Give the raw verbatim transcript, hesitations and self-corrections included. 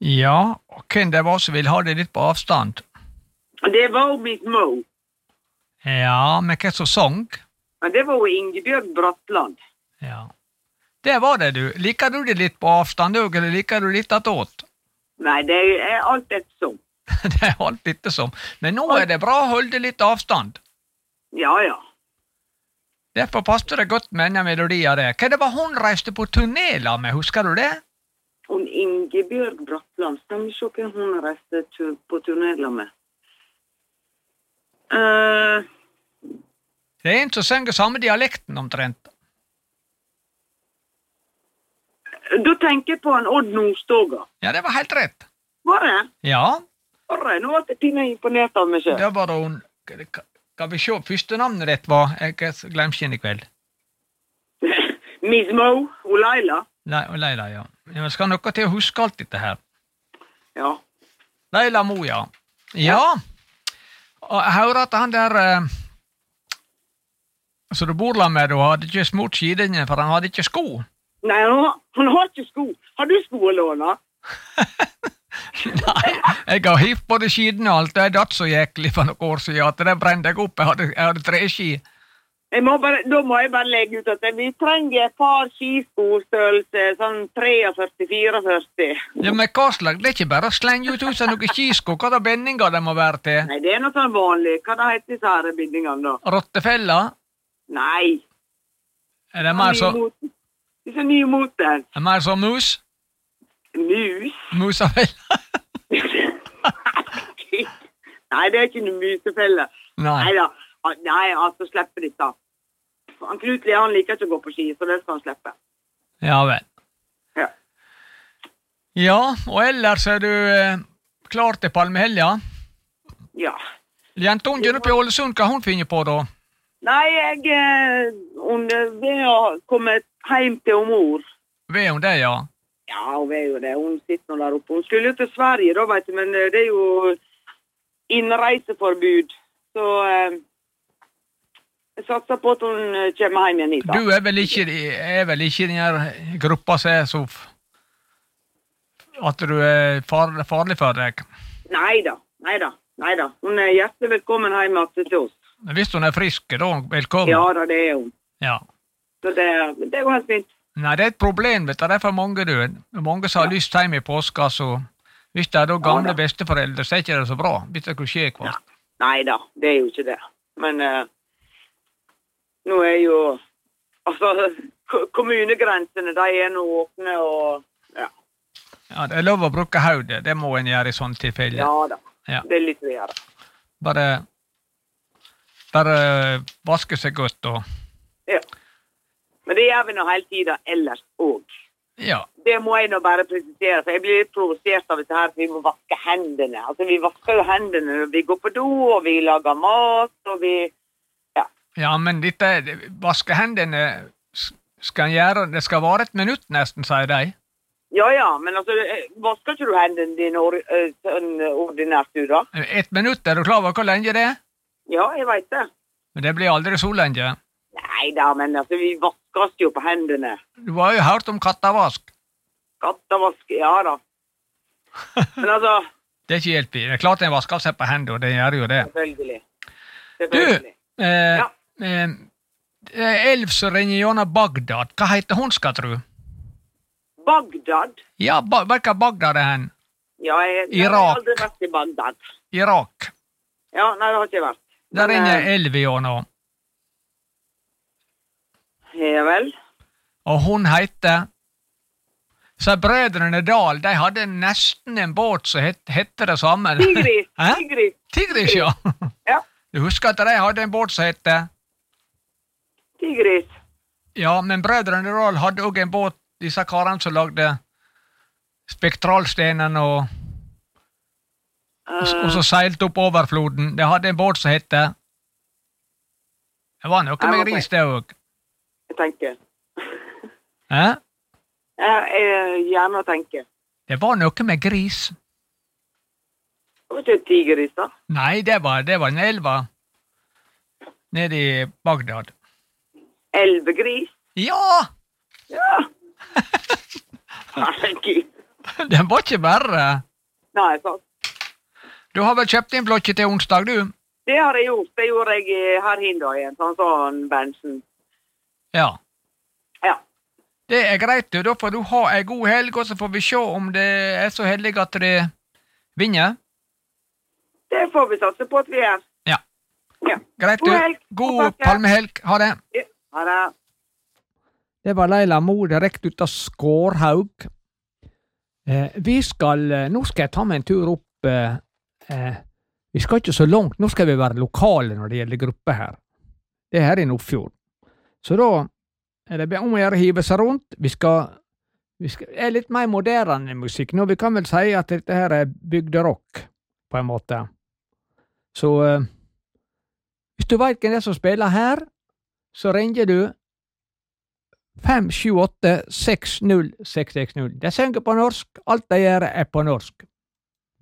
Ja, og hvem det var som ville ha det litt på avstand? Det var jo Miss Mo. Ja, men hva som sang? Men det var jo Ingebjørg Bratland. Ja. Det var det, du. Liker du det litt på avstand, eller liker du litt attåt? Nei, det er alt ettersom. Det er alt ettersom. Men nå er det bra å holde litt avstand. Ja, ja. Derfor passer det godt med denne melodien der. Hva det var hun reiste på turnéla med, husker du det? Hun Ingebjørg Bratland, skal vi se hva hun reiste tu- på turnéla med. Uh, Det er en som synger samme dialekten omtrent. da tenker jeg på en Odd Nordstoga. Ja, det var helt rett. Var det? Ja, Var det? Nå var jeg pinlig imponert av meg selv. det var da hun... Kan vi se, første navnet ditt var... Jeg glemte ikke i kveld. Miss Mo og Laila. Le Leila, ja. Jeg skal noe til å huske alt dette her. Ja. Leila Mo, ja. Ja. Og jeg hører at han der... Eh, så du bor la med, du hadde ikke smurt skidene, for han hadde ikke sko. Nei, han, han har ikke sko. Har du sko å låne? Nei, jeg har hiv både skidene og alt. Det er datt så jæklig for noen år siden at det brente jeg opp. Jeg hadde, jeg hadde tre ski. Jeg må bare, da må jeg bare legge ut at vi trenger et par skiskostørrelse, sånn førti-tre førti-fire. Ja, men hva slag? Det er ikke bare å slenge ut huset noen skisko. Hva da bendinga det må være til? Nei, det er noe sånn vanlig. Hva da heter disse her bindingene da? Rottefella? Nei. Er det mer så... Disse nye moten. Er det mer så mus? Mus? Musafella? Nei, det er ikke noe musefelle. Nei. Neida. Nei, altså slipper dette. Han Knut Lee, han liker ikke å gå på ski, så det skal han slippe. Ja vel. Ja. Ja, og ellers er du eh, klar til Palmehelga? Ja. Jentungen oppe i Ålesund, hva hun finner på da? Nei, jeg eh, hun er ved å komme hjem til mor. Vet hun det, ja? Ja, hun vet jo det. Hun sitter nå der oppe. Hun skulle jo til Sverige da, vet du, men det er jo innreiseforbud. Så eh, jeg satser på at hun kommer hjem igjen hit da. Du er vel ikke, er vel ikke i denne gruppa som er så... f- At du er far, farlig for deg? Neida, neida, neida. Hun er hjertelig velkommen hjem til oss. Hvis hun er frisk, da velkommen. Ja da, det er hun. Ja. Så det, det går helt fint. Nei, det er et problem, vet du. Det er for mange, du. Mange som har Ja. lyst hjem i påska, så... Hvis det er da gamle da. besteforeldre, så er ikke det så bra. Hvis det kunne skje kvart. Neida, det er jo ikke det. Men eh, nå er jo... Altså, ko- kommunegrensene, de er nå åpne og... Ja, Ja, det er lov å bruke hodet. Det må en gjøre i sånne tilfeller. ja da. Ja. Det er litt å gjøre. Bare... Bare vaske seg godt og... Ja. Men det gjør vi nå hele tiden ellers også. Ja. Det må jeg nå bare presisere, for jeg blir litt provosert av dette her, for vi må vaske hendene. Altså, vi vasker jo hendene når vi går på do, og vi lager mat, og vi... Ja. Ja, men dette... Vaske hendene s- skal en gjøre... Det skal være et minutt nesten, sier de. Ja, ja, men altså, eh, vasker ikke du hendene dine or eh, sånn ordinært du da? Et minutt, er du klar over hvor lenge det er? Ja, jeg vet det. Men det blir aldri så lenge. Nei da, men altså, vi vasker oss jo på hendene. Du har jo hørt om kattavask. Kattavask, ja da. Men altså, Det er ikke hjelp i. Det er klart en vasker seg på hendene, og det gjør jo det. selvfølgelig. Du, Selvfølgelig. eh, Ja. eh, eh, elv som renner gjennom Bagdad, hva heter hun, skal tro? Bagdad? Ja, ba hva Bagdad er hen? Ja, jeg, jeg Irak. har aldri vært i Bagdad. Irak. Ja, nei, det har ikke jeg vært. Der Men, renner eh, elv gjennom. Ja vel. Og hun heter... Så brødrene Dahl, de hadde nesten en båt som het, hette det samme. Tigris, Hæ? Tigris. Tigris, ja. Ja, Du husker at de hadde en båt som hette... Tigris. Ja, men brødrene Dahl hadde også en båt, disse karene som lagde spektralstenen og, og, og så seilte opp overfloden. De hadde en båt som hette... Det var noe Jeg med må gris, det også. Jeg tenker. Hæ? Jeg, jeg gjerne tenker. Det var noe med gris. Det var ikke et tigris da. Nei, det var, det var en elva nede i Bagdad. Elvegris. Ja! Ja. Herregud. Den var ikke verre. Nei, sant. Du har vel kjøpt inn blokket til onsdag, du? Det har jeg gjort. Det gjorde jeg i her hindagen, sånn sånn Bensen. Ja. Ja. Det er greit, du. Da får du ha en god helg, og så får vi se om det er så heldig at det vinner. Det får vi satse på at vi er. Ja. Ja. Greit, God du. helg. God palmehelg. Ha det. Ja. Ha det. Det var Leila Mo direkte ut av Skårhaug. Eh, vi skal, nå skal jeg ta meg en tur opp, eh, eh, vi skal ikke så langt, nå skal vi være lokale når det gjelder gruppe her. Det er her i Nordfjord. Så da er det om å gjøre hive seg rundt. Vi skal, vi skal, er litt mer moderne musikk nå, vi kan vel si at dette her er bygderock, på en måte. Så, eh, hvis du vet hvem det er som spiller her, så ringer du fem sju åtte seks null seks seks null. De synger på norsk, alt de gjør er på norsk.